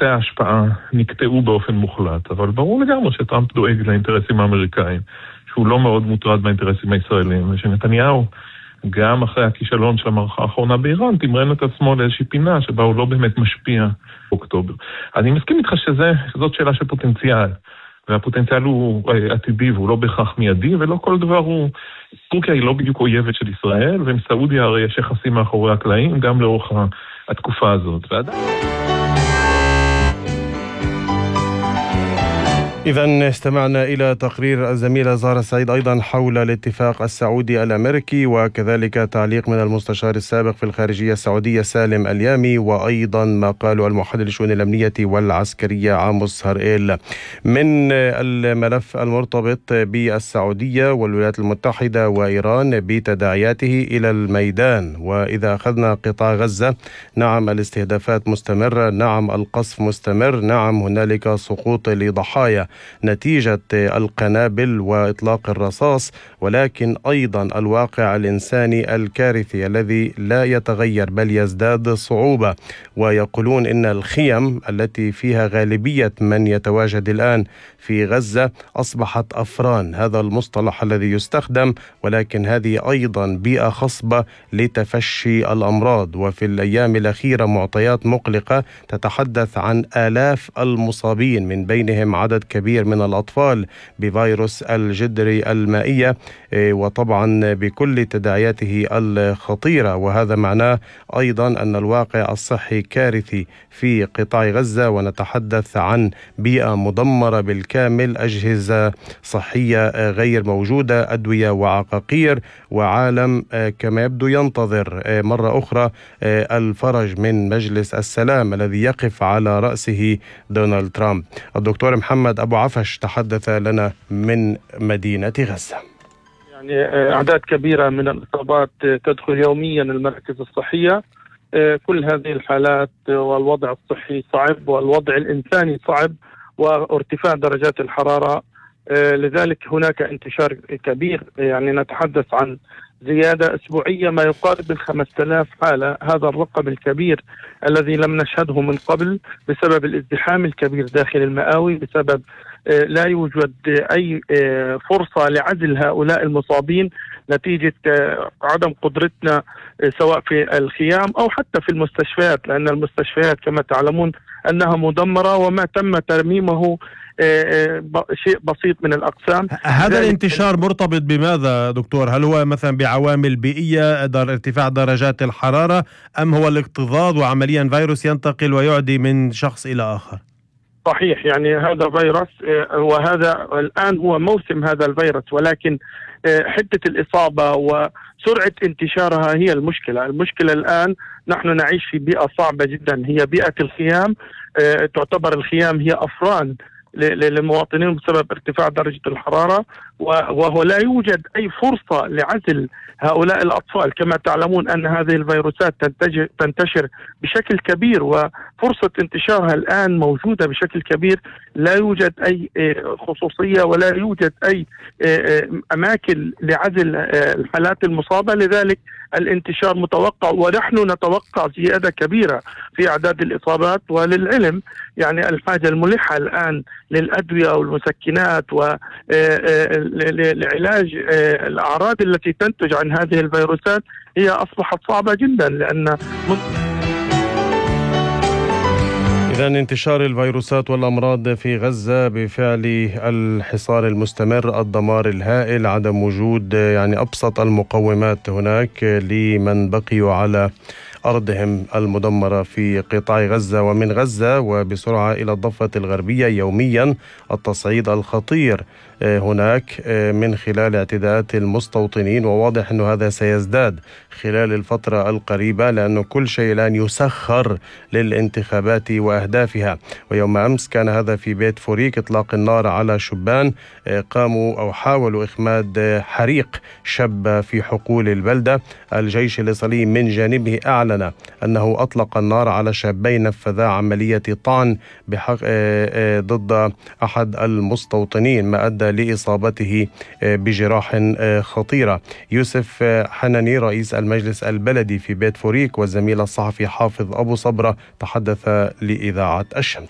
יחסי ההשפעה נקטעו באופן מוחלט, אבל ברור לגמרי שטראמפ דואג לאינטרסים האמריקאים, שהוא לא מאוד מוטרד באינטרסים הישראלים, ושנתניהו, גם אחרי הכישלון של המערכה האחרונה באיראן, תמרן את עצמו לאיזושהי פינה שבה הוא לא באמת משפיע באוקטובר. אני מסכים איתך שזאת שאלה של פוטנציאל, והפוטנציאל הוא עתידי והוא לא בהכרח מיידי, ולא כל דבר הוא... טורקיה היא לא בדיוק אויבת של ישראל, ועם סעודיה הרי יש יחסים מאחורי הקלעים, גם לאורך התקופה הזאת. إذن استمعنا إلى تقرير الزميلة زهرة سعيد أيضا حول الاتفاق السعودي الأمريكي، وكذلك تعليق من المستشار السابق في الخارجية السعودية سالم اليامي، وأيضا ما قاله المحلل للشؤون الأمنية والعسكرية عاموس هرئيل. من الملف المرتبط بالسعودية والولايات المتحدة وإيران بتداعياته إلى الميدان، وإذا أخذنا قطاع غزة، نعم الاستهدافات مستمرة، نعم القصف مستمر، نعم هنالك سقوط لضحايا نتيجة القنابل وإطلاق الرصاص، ولكن أيضا الواقع الإنساني الكارثي الذي لا يتغير بل يزداد صعوبة. ويقولون إن الخيم التي فيها غالبية من يتواجد الآن في غزة أصبحت أفران، هذا المصطلح الذي يستخدم، ولكن هذه أيضا بيئة خصبة لتفشي الأمراض. وفي الأيام الأخيرة معطيات مقلقة تتحدث عن آلاف المصابين، من بينهم عدد كبير من الأطفال بفيروس الجدري المائية، وطبعا بكل تداعياته الخطيرة. وهذا معناه أيضا أن الواقع الصحي كارثي في قطاع غزة، ونتحدث عن بيئة مدمرة بالكامل، أجهزة صحية غير موجودة، أدوية وعقاقير، وعالم كما يبدو ينتظر مرة أخرى الفرج من مجلس السلام الذي يقف على رأسه دونالد ترامب. الدكتور محمد أبو عفش تحدث لنا من مدينة غزة. يعني أعداد كبيرة من الإصابات تدخل يوميا المراكز الصحية. كل هذه الحالات والوضع الصحي صعب، والوضع الإنساني صعب، وارتفاع درجات الحرارة. لذلك هناك انتشار كبير، يعني نتحدث عن زيادة أسبوعية ما يقارب 5000 حالة. هذا الرقم الكبير الذي لم نشهده من قبل بسبب الازدحام الكبير داخل المآوي، بسبب لا يوجد أي فرصة لعزل هؤلاء المصابين نتيجة عدم قدرتنا سواء في الخيام أو حتى في المستشفيات، لأن المستشفيات كما تعلمون أنها مدمرة وما تم ترميمه شيء بسيط من الأقسام. هذا الانتشار مرتبط بماذا دكتور؟ هل هو مثلا بعوامل بيئية، ارتفاع درجات الحرارة، أم هو الاكتظاظ وعمليا فيروس ينتقل ويعدي من شخص إلى آخر؟ صحيح، يعني هذا فيروس، وهذا الآن هو موسم هذا الفيروس، ولكن حدة الإصابة وسرعة انتشارها هي المشكلة. المشكلة الآن نحن نعيش في بيئة صعبة جدا، هي بيئة الخيام. تعتبر الخيام هي أفران للمواطنين بسبب ارتفاع درجة الحرارة، وهو لا يوجد أي فرصة لعزل هؤلاء الأطفال. كما تعلمون أن هذه الفيروسات تنتشر بشكل كبير، وفرصة انتشارها الآن موجودة بشكل كبير. لا يوجد أي خصوصية ولا يوجد أي أماكن لعزل الحالات المصابة، لذلك الانتشار متوقع، ونحن نتوقع زيادة كبيرة في أعداد الإصابات. وللعلم يعني الحاجة الملحة الآن للأدوية والمسكنات ولعلاج الأعراض التي تنتج عن هذه الفيروسات هي أصبحت صعبة جدا، لأن إذن انتشار الفيروسات والأمراض في غزة بفعل الحصار المستمر، الدمار الهائل، عدم وجود يعني أبسط المقومات هناك لمن بقيوا على أرضهم المدمرة في قطاع غزة ومن غزة وبسرعة إلى الضفة الغربية. يوميا التصعيد الخطير هناك من خلال اعتداءات المستوطنين، وواضح أن هذا سيزداد خلال الفترة القريبة، لأن كل شيء الآن يسخر للانتخابات وأهدافها. ويوم أمس كان هذا في بيت فوريك، إطلاق النار على شبان قاموا أو حاولوا إخماد حريق شاب في حقول البلدة. الجيش الإسرائيلي من جانبه أعلن أنه أطلق النار على شابين نفذا عملية طعن ضد أحد المستوطنين، ما أدى لإصابته بجراح خطيرة. يوسف حناني رئيس المجلس البلدي في بيت فوريك والزميل الصحفي حافظ أبو صبرة تحدث لإذاعة الشمس.